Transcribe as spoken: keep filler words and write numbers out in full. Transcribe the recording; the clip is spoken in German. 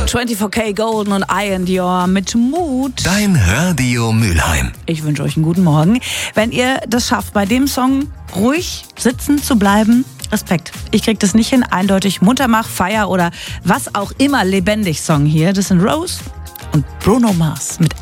vierundzwanzig K Golden und I and Your mit Mut. Dein Radio Mülheim. Ich wünsche euch einen guten Morgen. Wenn ihr das schafft, bei dem Song ruhig sitzen zu bleiben, Respekt. Ich krieg das nicht hin. Eindeutig Muttermach, Feier oder was auch immer lebendig Song hier. Das sind Rose und Bruno Mars mit